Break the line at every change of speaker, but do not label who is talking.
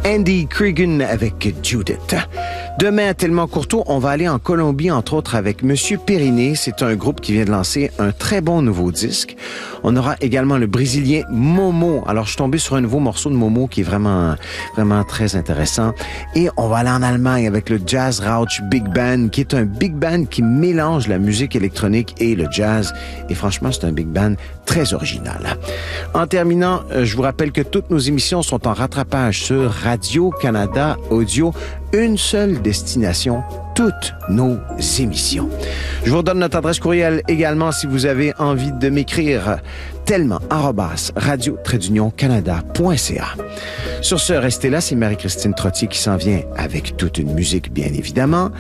Andy Cregan avec Judith. Demain, à Tellement Courtois, on va aller en Colombie, entre autres, avec Monsieur Périnée. C'est un groupe qui vient de lancer un très bon nouveau disque. On aura également le Brésilien Momo. Alors, je suis tombé sur un nouveau morceau de Momo qui est vraiment très intéressant. Et on va aller en Allemagne avec le Jazz Rauch Big Band, qui est un big band qui mélange la musique électronique et le jazz. Et franchement, c'est un big band très original. En terminant, je vous rappelle que toutes nos émissions sont en rattrapage sur Radio-Canada Audio. Une seule destination, toutes nos émissions. Je vous redonne notre adresse courriel également si vous avez envie de m'écrire tellement@radio-canada.ca. Sur ce, restez là, c'est Marie-Christine Trottier qui s'en vient avec toute une musique, bien évidemment.